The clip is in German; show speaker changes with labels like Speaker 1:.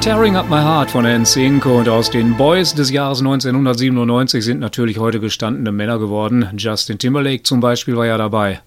Speaker 1: Tearing Up My Heart von NSYNC, und aus den Boys des Jahres 1997 sind natürlich heute gestandene Männer geworden. Justin Timberlake zum Beispiel war ja dabei.